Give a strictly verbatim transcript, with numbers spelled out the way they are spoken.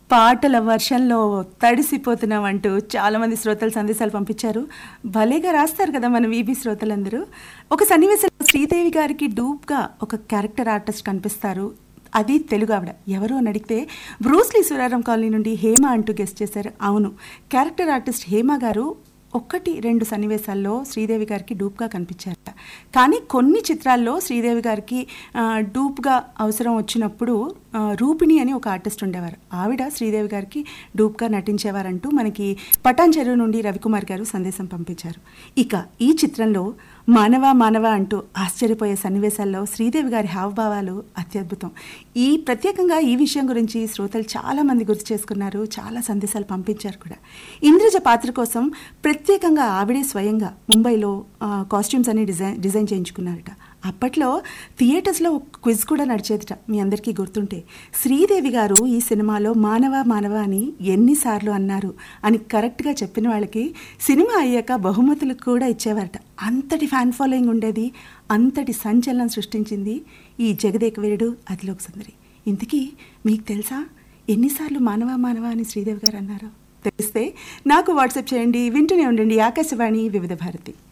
పాటల వర్షంలో తడిసిపోతున్నామంటూ చాలామంది శ్రోతలు సందేశాలు పంపించారు. భలేగా రాస్తారు కదా మన వీబీ శ్రోతలందరూ. ఒక సన్నివేశంలో శ్రీదేవి గారికి డూప్గా ఒక క్యారెక్టర్ ఆర్టిస్ట్ కనిపిస్తారు. అది తెలుగు ఆవిడ. ఎవరు అని అడిగితే బ్రూస్లీ సురారం కాలనీ నుండి హేమ అంటూ గెస్ట్ చేశారు. అవును, క్యారెక్టర్ ఆర్టిస్ట్ హేమ గారు ఒకటి రెండు సన్నివేశాల్లో శ్రీదేవి గారికి డూప్గా కనిపించారట. కానీ కొన్ని చిత్రాల్లో శ్రీదేవి గారికి డూప్గా అవసరం వచ్చినప్పుడు రూపిణి అని ఒక ఆర్టిస్ట్ ఉండేవారు. ఆవిడ శ్రీదేవి గారికి డూప్గా నటించేవారంటూ మనకి పటాన్ చెరువు నుండి రవికుమార్ గారు సందేశం పంపించారు. ఇక ఈ చిత్రంలో మానవ మానవ అంటూ ఆశ్చర్యపోయే సన్నివేశాల్లో శ్రీదేవి గారి హావభావాలు అత్యద్భుతం. ఈ ప్రత్యేకంగా ఈ విషయం గురించి శ్రోతలు చాలామంది గుర్తు చేసుకున్నారు, చాలా సందేశాలు పంపించారు కూడా. ఇంద్రజ పాత్ర కోసం ప్రత్యేకంగా ఆవిడే స్వయంగా ముంబైలో కాస్ట్యూమ్స్ అన్ని డిజైన్ డిజైన్ చేయించుకున్నారట. అప్పట్లో థియేటర్స్లో ఒక క్విజ్ కూడా నడిచేదిట, మీ అందరికీ గుర్తుంటే. శ్రీదేవి గారు ఈ సినిమాలో మానవ మానవ అని ఎన్నిసార్లు అన్నారు అని కరెక్ట్గా చెప్పిన వాళ్ళకి సినిమా అయ్యాక బహుమతులు కూడా ఇచ్చేవారట. అంతటి ఫ్యాన్ ఫాలోయింగ్ ఉండేది. అంతటి సంచలనం సృష్టించింది ఈ జగదేక వీరుడు అతిలోక సుందరి. ఇంతకీ మీకు తెలుసా ఎన్నిసార్లు మానవ మానవ అని శ్రీదేవి గారు అన్నారో? తెలిస్తే నాకు వాట్సాప్ చేయండి. వింటూనే ఉండండి ఆకాశవాణి వివిధ భారతి.